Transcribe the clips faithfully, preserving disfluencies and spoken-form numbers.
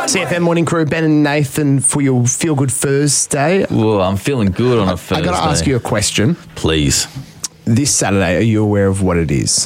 C F M Morning Crew, Ben and Nathan for your Feel Good Thursday. Well, I'm feeling good on a Thursday. I got to ask you a question. Please. This Saturday, are you aware of what it is?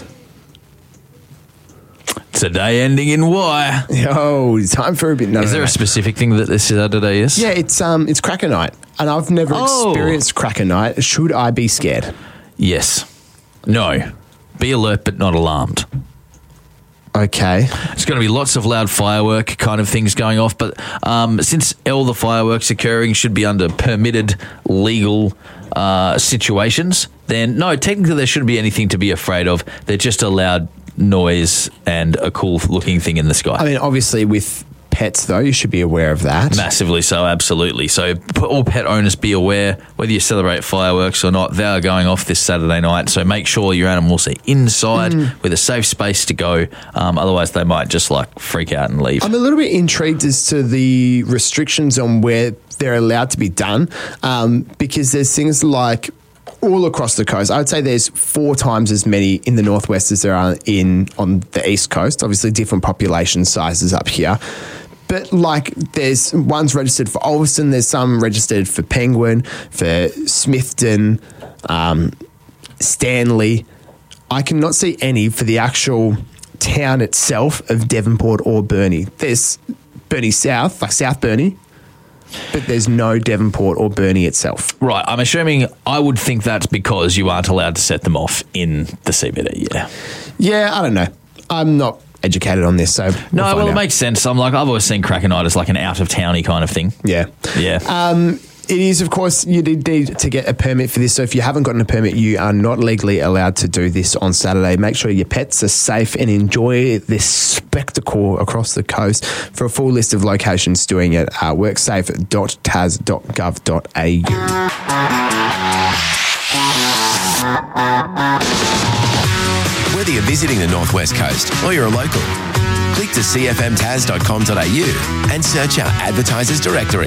Today ending in Y. Oh, time for a bit. No, is no, there no. a specific thing that this Saturday is? Yeah, it's um, it's Cracker Night, and I've never Oh. experienced Cracker Night. Should I be scared? Yes. No. Be alert but not alarmed. Okay. It's going to be lots of loud firework kind of things going off, but um, since all the fireworks occurring should be under permitted legal uh, situations, then no, technically there shouldn't be anything to be afraid of. They're just a loud noise and a cool looking thing in the sky. I mean, obviously with pets, though, you should be aware of that. Massively so, absolutely. So p- all pet owners be aware, whether you celebrate fireworks or not, they are going off this Saturday night. So make sure your animals are inside mm. with a safe space to go. Um, otherwise, they might just like freak out and leave. I'm a little bit intrigued as to the restrictions on where they're allowed to be done, um, because there's things like all across the coast. I would say there's four times as many in the northwest as there are in on the east coast. Obviously, different population sizes up here. But, like, there's one's registered for Ulverstone, there's some registered for Penguin, for Smithton, um, Stanley. I cannot see any for the actual town itself of Devonport or Burnie. There's Burnie South, like South Burnie, but there's no Devonport or Burnie itself. Right, I'm assuming, I would think that's because you aren't allowed to set them off in the C B D, yeah. Yeah, I don't know. I'm not educated on this, so we'll no, find well, out. It makes sense. I'm like, I've always seen Cracker Night as like an out-of-towny kind of thing. Yeah. Yeah. Um, it is, of course, you did need to get a permit for this. So if you haven't gotten a permit, you are not legally allowed to do this on Saturday. Make sure your pets are safe and enjoy this spectacle across the coast. For a full list of locations doing it, uh, worksafe dot t a s dot gov dot a u. Whether you're visiting the Northwest Coast or you're a local, click to c f m t a s dot com dot a u and search our advertisers directory.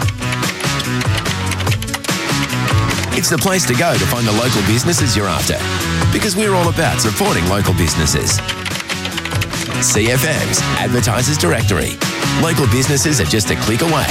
It's the place to go to find the local businesses you're after, because we're all about supporting local businesses. C F M's Advertisers Directory. Local businesses are just a click away.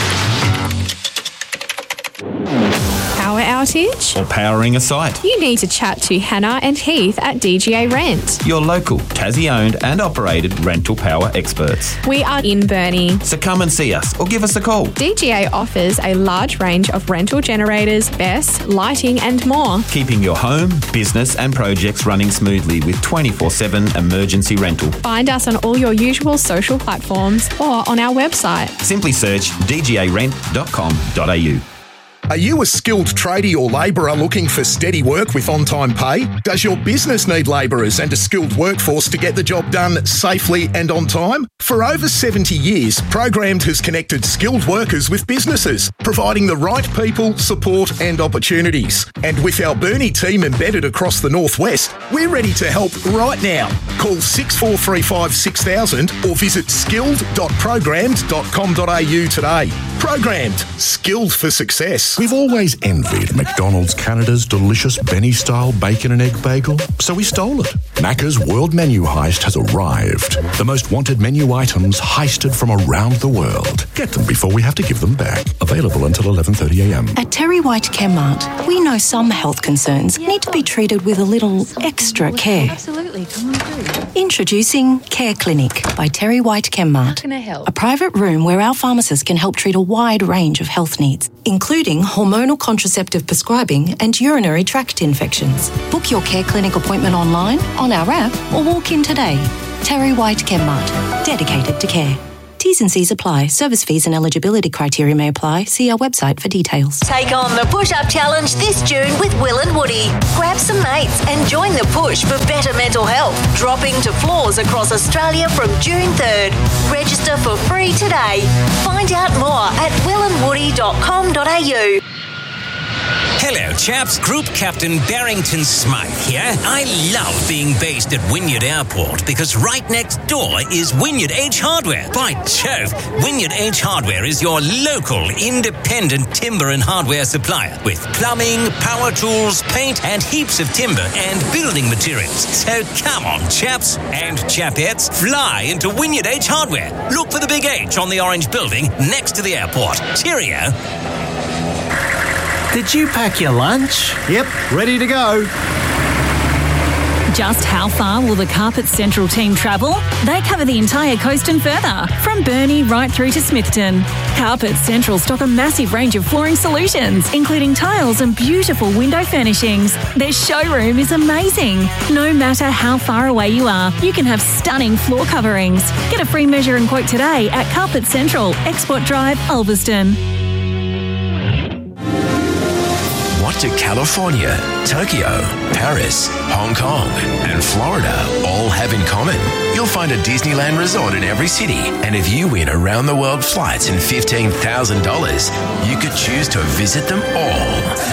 Power outage? Or powering a site. You need to chat to Hannah and Heath at D G A Rent. Your local, Tassie-owned and operated rental power experts. We are in Burnie. So come and see us or give us a call. D G A offers a large range of rental generators, B E S, lighting and more. Keeping your home, business and projects running smoothly with twenty-four seven emergency rental. Find us on all your usual social platforms or on our website. Simply search d g a rent dot com dot a u. Are you a skilled tradie or labourer looking for steady work with on-time pay? Does your business need labourers and a skilled workforce to get the job done safely and on time? For over seventy years, Programmed has connected skilled workers with businesses, providing the right people, support and opportunities. And with our Burnie team embedded across the Northwest, we're ready to help right now. Call six four three five six thousand or visit skilled dot programmed dot com dot a u today. Programmed. Skilled for success. We've always envied McDonald's Canada's delicious Benny-style bacon and egg bagel, so we stole it. Macca's World Menu Heist has arrived. The most wanted menu items heisted from around the world. Get them before we have to give them back. Available until eleven thirty a m. At Terry White Chemmart, we know some health concerns need to be treated with a little extra care. Absolutely, come on through. Introducing Care Clinic by Terry White Chemmart. How can I help? A private room where our pharmacists can help treat a wide range of health needs, including hormonal contraceptive prescribing and urinary tract infections. Book your Care Clinic appointment online, on our app, or walk in today. Terry White Chemmart, dedicated to care. T's and C's apply. Service fees and eligibility criteria may apply. See our website for details. Take on the Push-Up Challenge this June with Will and Woody. Grab some mates and join the push for better mental health. Dropping to floors across Australia from June third. Register for free today. Find out more at will and woody dot com dot a u. Hello, chaps. Group Captain Barrington Smythe here. I love being based at Wynyard Airport because right next door is Wynyard H Hardware. By Jove, Wynyard H Hardware is your local independent timber and hardware supplier with plumbing, power tools, paint and heaps of timber and building materials. So come on, chaps and chapettes, fly into Wynyard H Hardware. Look for the big H on the orange building next to the airport. Cheerio. Did you pack your lunch? Yep, ready to go. Just how far will the Carpet Central team travel? They cover the entire coast and further, from Burnie right through to Smithton. Carpet Central stock a massive range of flooring solutions, including tiles and beautiful window furnishings. Their showroom is amazing. No matter how far away you are, you can have stunning floor coverings. Get a free measure and quote today at Carpet Central, Export Drive, Ulverston. What do California, Tokyo, Paris, Hong Kong, and Florida all have in common? You'll find a Disneyland resort in every city, and if you win around the world flights and fifteen thousand dollars, you could choose to visit them all.